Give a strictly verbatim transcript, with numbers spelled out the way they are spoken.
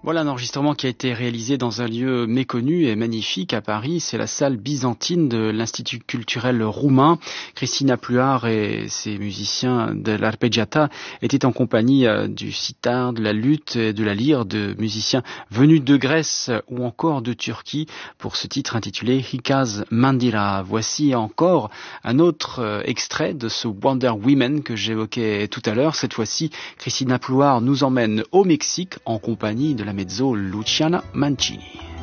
Voilà un enregistrement qui a été réalisé dans un lieu méconnu et magnifique à Paris. C'est la salle byzantine de l'Institut culturel roumain. Christina Pluhar et ses musiciens de l'arpeggiata étaient en compagnie du sitar, de la luth et de la lyre, de musiciens venus de Grèce ou encore de Turquie pour ce titre intitulé Hikaz Mandira. Voici encore un autre extrait de ce Wonder Women que j'évoquais tout à l'heure. Cette fois-ci, Christina Pluhar nous emmène au Mexique en compagnie de la mezzo Luciana Mancini.